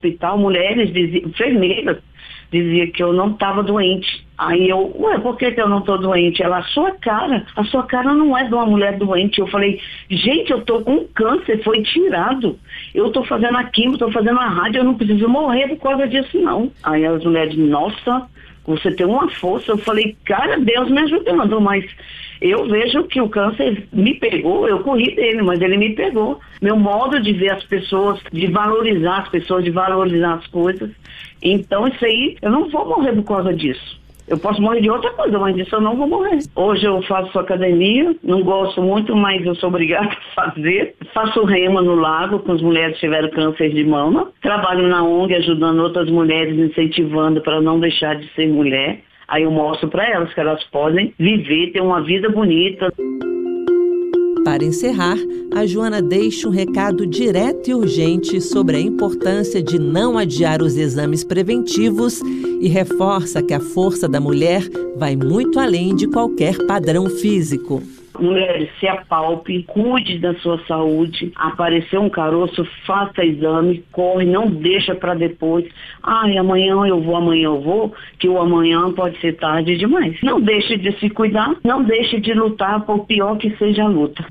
hospital, mulheres, enfermeiras, dizia que eu não estava doente. Aí eu, por que eu não estou doente? Ela, a sua cara não é de uma mulher doente. Eu falei, gente, eu estou com câncer, foi tirado. Eu estou fazendo a quimio, estou fazendo a rádio, eu não preciso morrer por causa disso, não. Aí as mulheres, nossa, você tem uma força. Eu falei, cara, Deus me ajudando, mas eu vejo que o câncer me pegou, eu corri dele, mas ele me pegou. Meu modo de ver as pessoas, de valorizar as pessoas, de valorizar as coisas. Então isso aí, eu não vou morrer por causa disso. Eu posso morrer de outra coisa, mas disso eu não vou morrer. Hoje eu faço academia, não gosto muito, mas eu sou obrigada a fazer. Faço rema no lago com as mulheres que tiveram câncer de mama. Trabalho na ONG ajudando outras mulheres, incentivando para não deixar de ser mulher. Aí eu mostro para elas que elas podem viver, ter uma vida bonita. Para encerrar, a Joana deixa um recado direto e urgente sobre a importância de não adiar os exames preventivos e reforça que a força da mulher vai muito além de qualquer padrão físico. Mulheres, se apalpe, cuide da sua saúde. Apareceu um caroço, faça exame, corre, não deixa para depois. Amanhã eu vou, que o amanhã pode ser tarde demais. Não deixe de se cuidar, não deixe de lutar, por pior que seja a luta.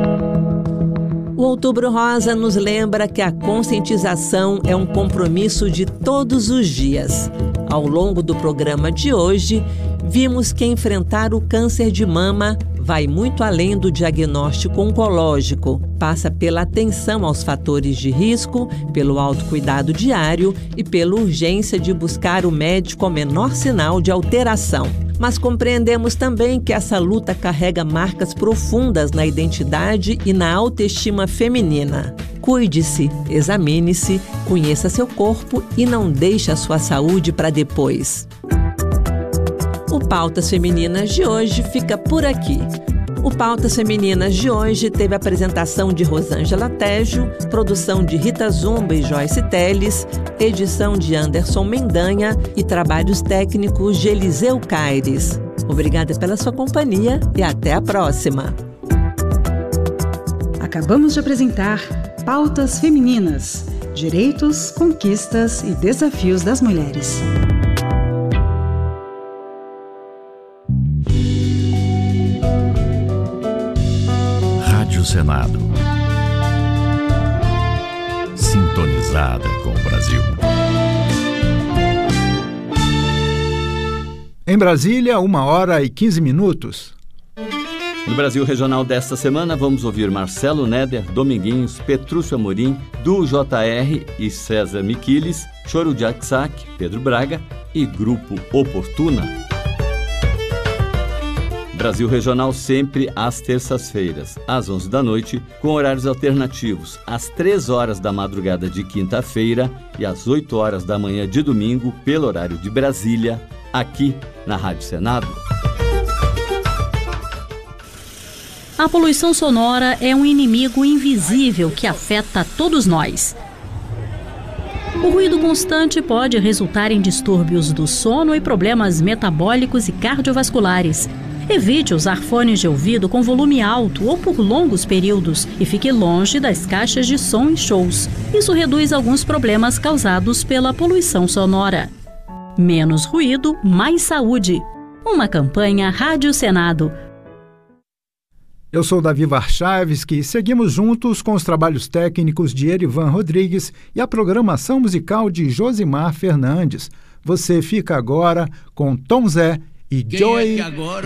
O Outubro Rosa nos lembra que a conscientização é um compromisso de todos os dias. Ao longo do programa de hoje, vimos que enfrentar o câncer de mama vai muito além do diagnóstico oncológico. Passa pela atenção aos fatores de risco, pelo autocuidado diário e pela urgência de buscar o médico ao menor sinal de alteração. Mas compreendemos também que essa luta carrega marcas profundas na identidade e na autoestima feminina. Cuide-se, examine-se, conheça seu corpo e não deixe a sua saúde para depois. O Pautas Femininas de hoje fica por aqui. O Pautas Femininas de hoje teve a apresentação de Rosângela Tejo, produção de Rita Zumba e Joyce Teles, edição de Anderson Mendanha e trabalhos técnicos de Eliseu Caires. Obrigada pela sua companhia e até a próxima. Acabamos de apresentar Pautas Femininas, direitos, conquistas e desafios das mulheres. Rádio Senado. Sintonizada com o Brasil. Em Brasília, 1h15. No Brasil Regional desta semana, vamos ouvir Marcelo Neder, Dominguinhos, Petrúcio Amorim, Du JR e César Miquiles, Choro de Axac, Pedro Braga e Grupo Oportuna. Brasil Regional sempre às terças-feiras, às 11 da noite, com horários alternativos, às 3 horas da madrugada de quinta-feira e às 8 horas da manhã de domingo, pelo horário de Brasília, aqui na Rádio Senado. A poluição sonora é um inimigo invisível que afeta todos nós. O ruído constante pode resultar em distúrbios do sono e problemas metabólicos e cardiovasculares. Evite usar fones de ouvido com volume alto ou por longos períodos e fique longe das caixas de som em shows. Isso reduz alguns problemas causados pela poluição sonora. Menos ruído, mais saúde. Uma campanha Rádio Senado. Eu sou Davi Warchavski e seguimos juntos com os trabalhos técnicos de Erivan Rodrigues e a programação musical de Josimar Fernandes. Você fica agora com Tom Zé e Joey